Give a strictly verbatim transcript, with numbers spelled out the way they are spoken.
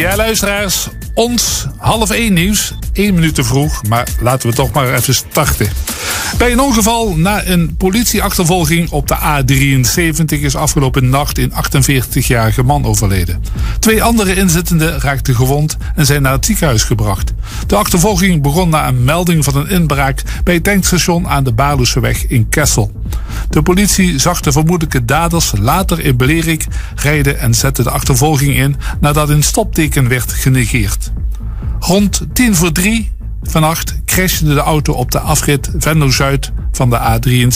Ja, luisteraars, ons half één nieuws. Eén minuut te vroeg, maar laten we toch maar even starten. Bij een ongeval na een politieachtervolging op de A drieënzeventig is afgelopen nacht een achtenveertigjarige man overleden. Twee andere inzittenden raakten gewond en zijn naar het ziekenhuis gebracht. De achtervolging begon na een melding van een inbraak bij het tankstation aan de Baarloeseweg in Kessel. De politie zag de vermoedelijke daders later in Blerik rijden en zette de achtervolging in nadat een stopteken werd genegeerd. Rond tien voor drie vannacht crashde de auto op de afrit Venlo-Zuid van de A drieënzeventig.